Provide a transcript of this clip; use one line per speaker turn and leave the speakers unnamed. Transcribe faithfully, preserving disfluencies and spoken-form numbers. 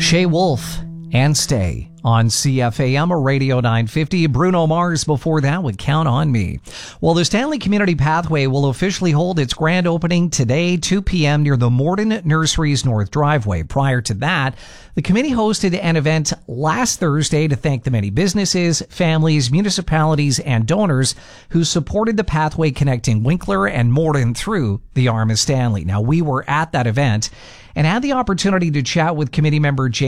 Shea Wolf and Stay on C F A M or Radio nine fifty. Bruno Mars before that would Count on Me. Well, the Stanley Community Pathway will officially hold its grand opening today, two p.m. near the Morden Nurseries North Driveway. Prior to that, the committee hosted an event last Thursday to thank the many businesses, families, municipalities, and donors who supported the pathway connecting Winkler and Morden through the arm of Stanley. Now, we were at that event and had the opportunity to chat with committee member James